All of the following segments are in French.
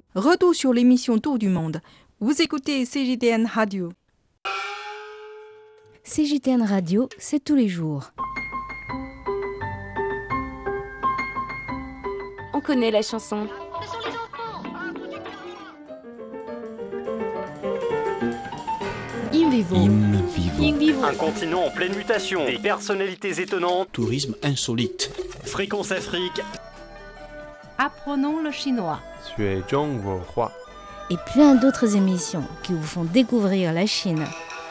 Retour sur l'émission Tour du Monde. Vous écoutez CJTN Radio. CJTN Radio, c'est tous les jours. On connaît la chanson. In vivo. In vivo. Un continent en pleine mutation, des personnalités étonnantes, tourisme insolite, Fréquence Afrique. Apprenons le chinois. Et plein d'autres émissions qui vous font découvrir la Chine.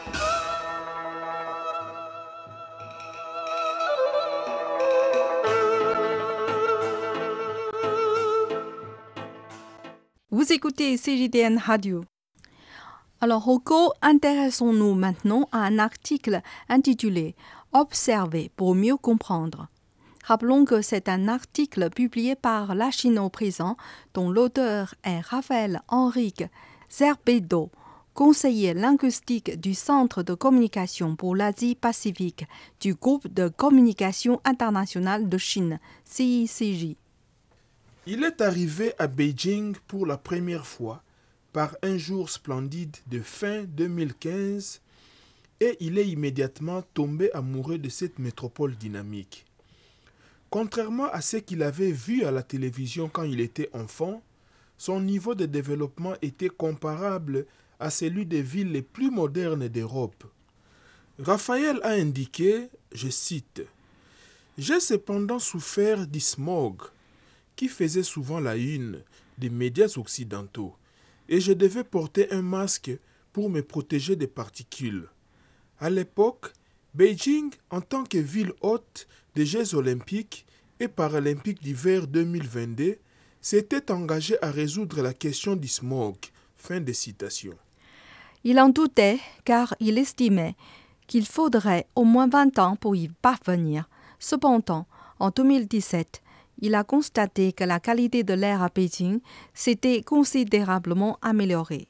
Vous écoutez CJTN Radio. Alors, Rocco, intéressons-nous maintenant à un article intitulé « Observer pour mieux comprendre ». Rappelons que c'est un article publié par La Chine au présent, dont l'auteur est Raphaël Henrique Zerbedo, conseiller linguistique du Centre de communication pour l'Asie-Pacifique du groupe de communication internationale de Chine, CICJ. Il est arrivé à Beijing pour la première fois par un jour splendide de fin 2015 et il est immédiatement tombé amoureux de cette métropole dynamique. Contrairement à ce qu'il avait vu à la télévision quand il était enfant, son niveau de développement était comparable à celui des villes les plus modernes d'Europe. Raphaël a indiqué, je cite, « J'ai cependant souffert du smog qui faisait souvent la une des médias occidentaux et je devais porter un masque pour me protéger des particules. À l'époque, Beijing, en tant que ville hôte des Jeux olympiques et paralympiques d'hiver 2022, s'était engagé à résoudre la question du smog. » Fin de citation. Il en doutait car il estimait qu'il faudrait au moins 20 ans pour y parvenir. Cependant, en 2017, il a constaté que la qualité de l'air à Beijing s'était considérablement améliorée.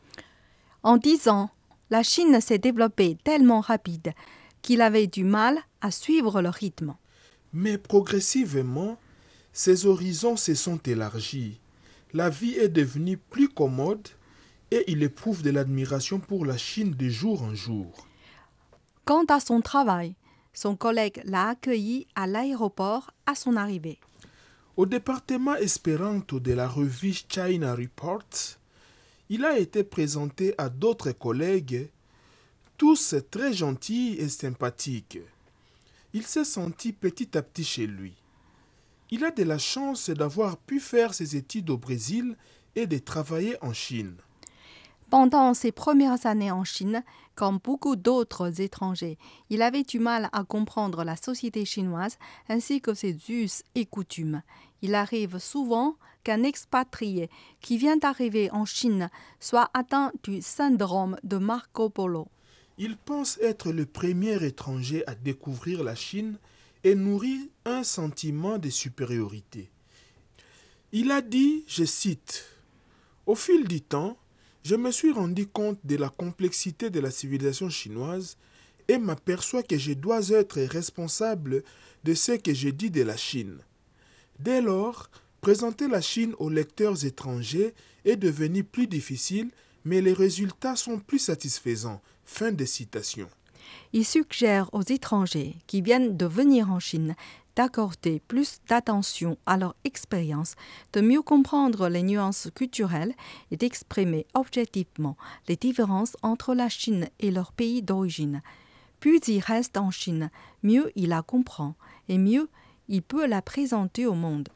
En 10 ans, la Chine s'est développée tellement rapide qu'il avait du mal à suivre le rythme. Mais progressivement, ses horizons se sont élargis. La vie est devenue plus commode et il éprouve de l'admiration pour la Chine de jour en jour. Quant à son travail, son collègue l'a accueilli à l'aéroport à son arrivée. Au département Espéranto de la revue China Reports, il a été présenté à d'autres collègues, tous très gentils et sympathiques. Il s'est senti petit à petit chez lui. Il a de la chance d'avoir pu faire ses études au Brésil et de travailler en Chine. Pendant ses premières années en Chine, comme beaucoup d'autres étrangers, il avait du mal à comprendre la société chinoise ainsi que ses us et coutumes. Il arrive souvent qu'un expatrié qui vient d'arriver en Chine soit atteint du syndrome de Marco Polo. Il pense être le premier étranger à découvrir la Chine et nourrit un sentiment de supériorité. Il a dit, je cite, « Au fil du temps, je me suis rendu compte de la complexité de la civilisation chinoise et m'aperçois que je dois être responsable de ce que je dis de la Chine. Dès lors, présenter la Chine aux lecteurs étrangers est devenu plus difficile, mais les résultats sont plus satisfaisants. » Fin de citation. Il suggère aux étrangers qui viennent de venir en Chine d'accorder plus d'attention à leur expérience, de mieux comprendre les nuances culturelles et d'exprimer objectivement les différences entre la Chine et leur pays d'origine. Plus il reste en Chine, mieux il la comprend et mieux il peut la présenter au monde.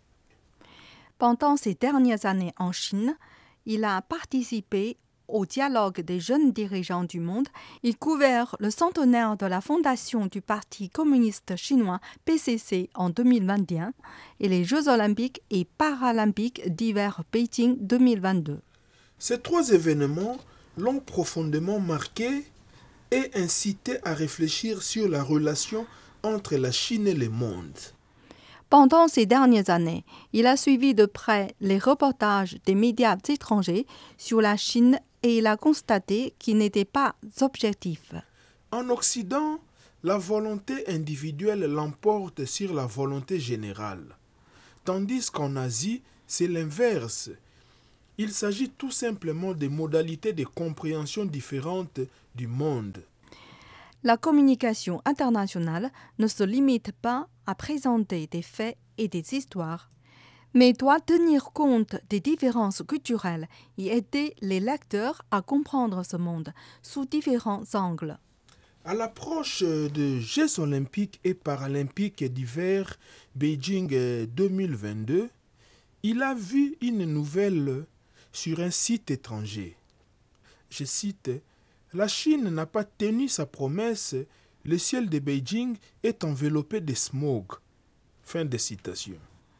Pendant ces dernières années en Chine, il a participé au dialogue des jeunes dirigeants du monde. Il couvert le centenaire de la fondation du Parti communiste chinois PCC en 2021 et les Jeux olympiques et paralympiques d'hiver Beijing 2022. Ces trois événements l'ont profondément marqué et incité à réfléchir sur la relation entre la Chine et le monde. Pendant ces dernières années, il a suivi de près les reportages des médias étrangers sur la Chine et il a constaté qu'ils n'étaient pas objectifs. En Occident, la volonté individuelle l'emporte sur la volonté générale, tandis qu'en Asie, c'est l'inverse. Il s'agit tout simplement de modalités de compréhension différentes du monde. La communication internationale ne se limite pas à présenter des faits et des histoires, mais doit tenir compte des différences culturelles et aider les lecteurs à comprendre ce monde sous différents angles. À l'approche des Jeux olympiques et paralympiques d'hiver Beijing 2022, il a vu une nouvelle sur un site étranger. Je cite, « La Chine n'a pas tenu sa promesse, le ciel de Beijing est enveloppé de smog. » Fin de citation.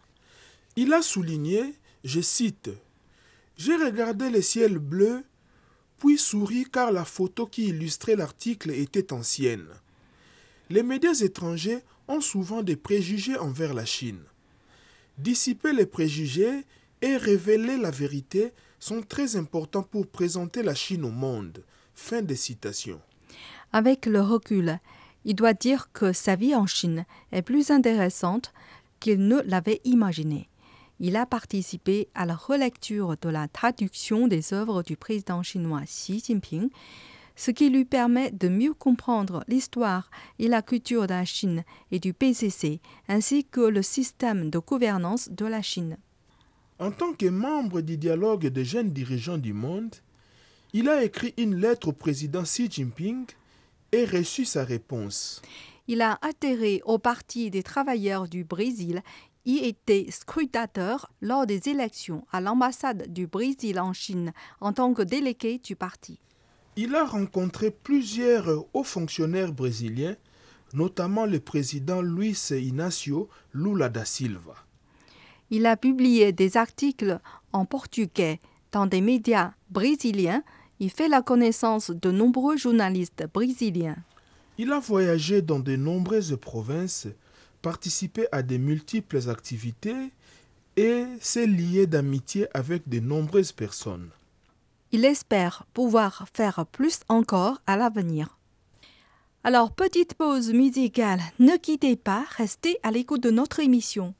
Il a souligné, je cite, « J'ai regardé le ciel bleu, puis souri car la photo qui illustrait l'article était ancienne. Les médias étrangers ont souvent des préjugés envers la Chine. Dissiper les préjugés et révéler la vérité sont très importants pour présenter la Chine au monde. » Fin de citation. Avec le recul, il doit dire que sa vie en Chine est plus intéressante qu'il ne l'avait imaginé. Il a participé à la relecture de la traduction des œuvres du président chinois Xi Jinping, ce qui lui permet de mieux comprendre l'histoire et la culture de la Chine et du PCC, ainsi que le système de gouvernance de la Chine. En tant que membre du dialogue des jeunes dirigeants du monde, il a écrit une lettre au président Xi Jinping et reçu sa réponse. Il a adhéré au Parti des travailleurs du Brésil et été scrutateur lors des élections à l'ambassade du Brésil en Chine en tant que délégué du parti. Il a rencontré plusieurs hauts fonctionnaires brésiliens, notamment le président Luiz Inácio Lula da Silva. Il a publié des articles en portugais dans des médias brésiliens. Il fait la connaissance de nombreux journalistes brésiliens. Il a voyagé dans de nombreuses provinces, participé à de multiples activités et s'est lié d'amitié avec de nombreuses personnes. Il espère pouvoir faire plus encore à l'avenir. Alors, petite pause musicale, ne quittez pas, restez à l'écoute de notre émission.